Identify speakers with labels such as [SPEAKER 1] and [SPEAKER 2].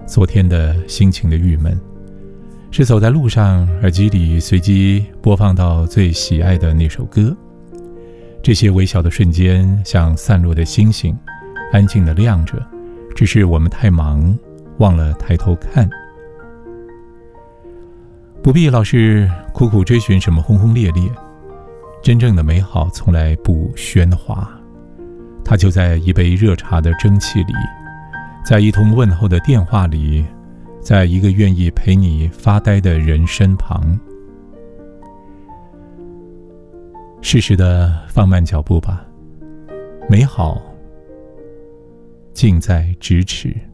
[SPEAKER 1] 昨天的心情的郁闷，是走在路上，耳机里随机播放到最喜爱的那首歌。这些微小的瞬间，像散落的星星，安静地亮着，只是我们太忙，忘了抬头看。不必老是苦苦追寻什么轰轰烈烈，真正的美好从来不喧哗，它就在一杯热茶的蒸汽里，在一通问候的电话里，在一个愿意陪你发呆的人身旁。适时的放慢脚步吧，美好近在咫尺。